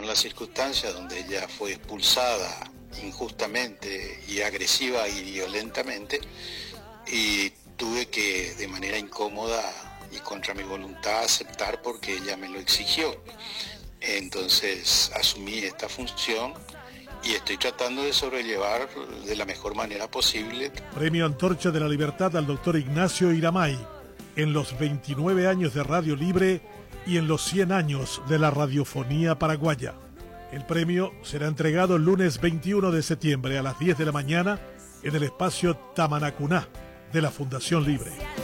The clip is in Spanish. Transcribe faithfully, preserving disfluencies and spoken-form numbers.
las circunstancias donde ella fue expulsada injustamente y agresiva y violentamente, y tuve que de manera incómoda y contra mi voluntad aceptar porque ella me lo exigió. Entonces asumí esta función y estoy tratando de sobrellevar de la mejor manera posible. Premio Antorcha de la Libertad al doctor Ignacio Iramay, en los veintinueve años de Radio Libre y en los cien años de la radiofonía paraguaya. El premio será entregado el lunes veintiuno de septiembre a las diez de la mañana en el espacio Tamanacuná de la Fundación Libre.